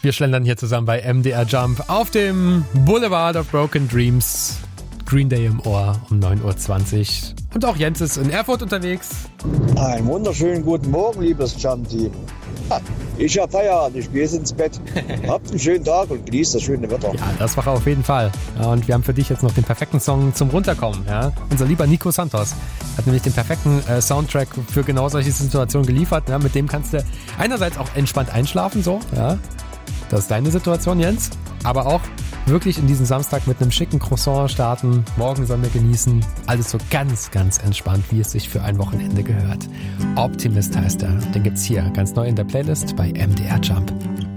Wir schlendern hier zusammen bei MDR Jump auf dem Boulevard of Broken Dreams. Green Day im Ohr um 9.20 Uhr. Und auch Jens ist in Erfurt unterwegs. Einen wunderschönen guten Morgen, liebes Jump-Team. Ich habe Feierabend, ich gehe jetzt ins Bett. Habt einen schönen Tag und genießt das schöne Wetter. Ja, das war auf jeden Fall. Ja, und wir haben für dich jetzt noch den perfekten Song zum Runterkommen. Ja? Unser lieber Nico Santos hat nämlich den perfekten Soundtrack für genau solche Situationen geliefert. Ja? Mit dem kannst du einerseits auch entspannt einschlafen, so. Ja? Das ist deine Situation, Jens. Aber auch wirklich in diesen Samstag mit einem schicken Croissant starten, Morgensonne genießen. Alles so ganz, ganz entspannt, wie es sich für ein Wochenende gehört. Optimist heißt er. Den gibt's hier ganz neu in der Playlist bei MDR Jump.